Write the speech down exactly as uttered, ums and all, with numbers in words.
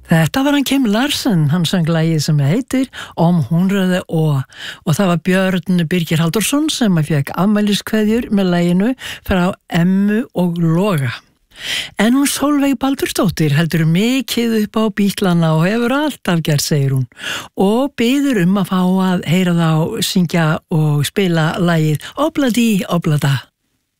Þetta var hann Kim Larsen, hann söng lagið sem heitir Om hundrade år og það var Björn Birgir Halldórsson sem að fekk afmæliskveðjur með laginu frá Emmu og Loga. En hún Sólveig Baldursdóttir heldur mikið upp á Bítlana og hefur alltaf gert, segir hún, og biður um að fá að heyra þá syngja og spila lagið Obladi Oblada.